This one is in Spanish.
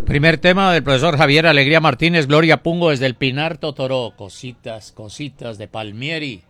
Primer tema del profesor Javier Alegría Martínez, Gloria Pungo desde el Pinar Totoró. Cositas, cositas de Palmieri.